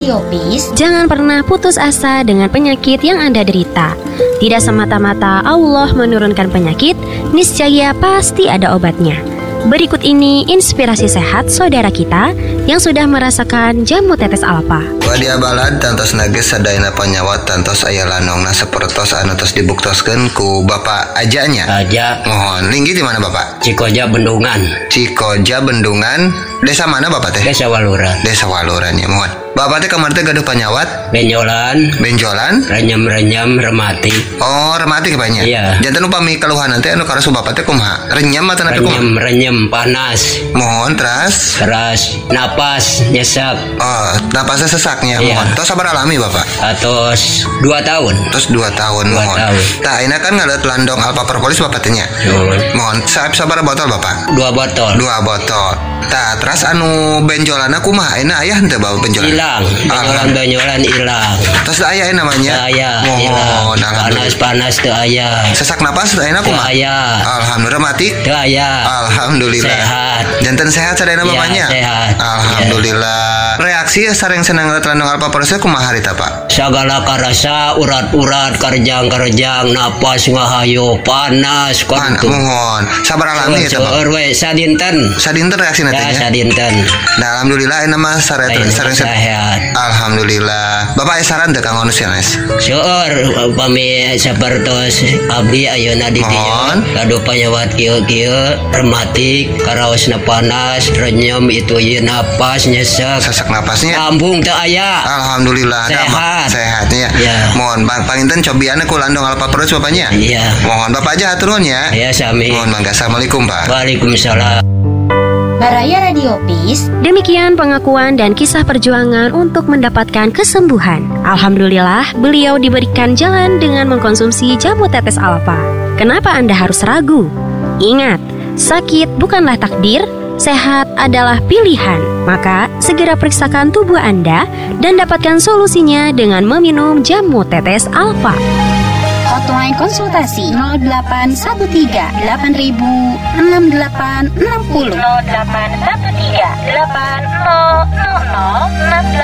Yopis, Jangan pernah putus asa dengan penyakit yang Anda derita. Tidak semata-mata Allah menurunkan penyakit, niscaya pasti ada obatnya. Berikut ini inspirasi sehat saudara kita yang sudah merasakan jamu tetes alfa. Wadia balad tantos nages sadayana panyawat tantos aya lanongna sapertos anu tos dibuktoskeun ku Bapak ajanya. Aja Mohon linggi di mana Bapak? Cikoja Bendungan, Cikoja Bendungan. Desa mana Bapak teh? Desa Waluran, Desa Waluran ya, mohon. Bapak teh kamar teh gaduh panyawat, Benjolan, benjolan. renyam-renyam, remati. Oh, rematik banyak. Iya. Jantan upami keluhan nanti anu karasu Bapak teh kumaha? Renyam atau napi kumaha? Renyam, panas, Mohon teras. keras, napas, nyesek. Oh, napasnya sesaknya. Iya. Mohon. Tos sabar alami Bapak. Atos 2 tahun. Terus 2 tahun Dua mohon. tahun. Tah ayeuna kan ngalet landong alpa propolis Bapak teh nya. Mohon sabar botol Bapak. 2 botol. 2 botol. Tah, terus anu benjolanna kumaha? Ayeuna aya henteu bawa benjolan? Hilang, benjolan hilang. Terus aya namanya? Aya, Mohon, hilang. alhamdulillah. Panas teu aya. Sesak napas ayeuna Teu kumaha? aya. Alhamdulillah mati. Teu aya. Alhamdulillah. Sehat. Jantan sehat sadayana Iya, bapaknya? sehat. Alhamdulillah. Reaksi sareng senang ngeliat landong alpa propolis kumaha harita Pak? Sagala karasa urat-urat karjang-karjang napas ngahayu panas Pan, kudu. mohon. Sabar alami ya Pak. Seueur we sadinten. Sadinten reaksi nanti Ya nya? sadinten. Nah, alhamdulillah ini mah sareng Sehat. Alhamdulillah. Bapak aya saran teu Kang Onus ya, Nes? Seueur upami sapertos abdi ayeuna di dieu Mohon. gaduh panyawat kieu rematik karaosna panas renyem itu ieu napas nyesek Sesak napasnya. lambung teu aya. Alhamdulillah. Ada apa? Sehat. Sehatnya. Ya. Mohon panginten cobiannya ku landong alpa propolis Bapaknya. Iya. Mohon Bapak aja aturun ya. Ya sami. Mohon mangga. Assalamualaikum Pak. Waalaikumsalam. Baraya Radiopis, Demikian pengakuan dan kisah perjuangan untuk mendapatkan kesembuhan. Alhamdulillah, beliau diberikan jalan dengan mengkonsumsi jamu tetes alfa. Kenapa Anda harus ragu? Ingat, sakit bukanlah takdir, sehat adalah pilihan. Maka, segera periksakan tubuh Anda dan dapatkan solusinya dengan meminum jamu tetes alfa. hotline konsultasi 0813 8000 6860 0813 8000 6860